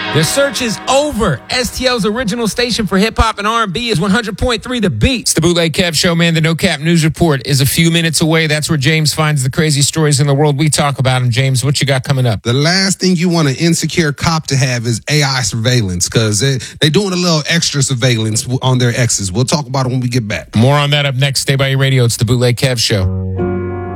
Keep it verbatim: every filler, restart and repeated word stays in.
The search is over. S T L's original station for hip-hop and R and B is one hundred point three The Beat. It's the Bootleg Kev Show, man. The No Cap News Report is a few minutes away. That's where James finds the crazy stories in the world. We talk about them. James, what you got coming up? The last thing you want an insecure cop to have is A I surveillance, because they, they're doing a little extra surveillance on their exes. We'll talk about it when we get back. More on that up next. Stay by your radio. It's the Bootleg Kev Show.